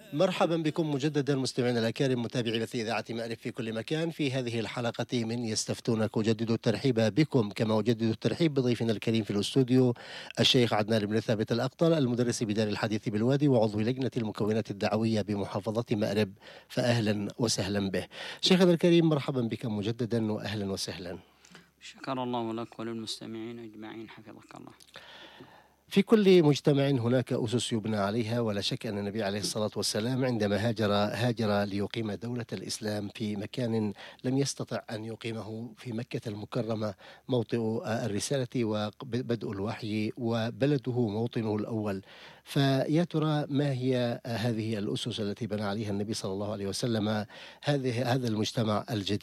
مرحبا بكم مجددا مستمعينا الأكارم متابعي بث إذاعة مأرب في كل مكان في هذه الحلقة من يستفتونك. أجدد الترحيب بكم كما أجدد الترحيب بضيفنا الكريم في الاستوديو الشيخ عدنان بن ثابت الأقطر، المدرس بدار الحديث بالوادي وعضو لجنة المكونات الدعوية بمحافظة مأرب، فأهلا وسهلا به. شيخنا الكريم مرحبا بك مجددا وأهلا وسهلا. شكر الله لك وللمستمعين أجمعين حفظك الله. في كل مجتمع هناك أسس يبنى عليها، ولا شك أن النبي عليه الصلاة والسلام عندما هاجر ليقيم دولة الإسلام في مكان لم يستطع أن يقيمه في مكة المكرمة، موطئ الرسالة وبدء الوحي وبلده موطنه الأول. فيا ترى ما هي هذه الأسس التي بنى عليها النبي صلى الله عليه وسلم هذا المجتمع الجديد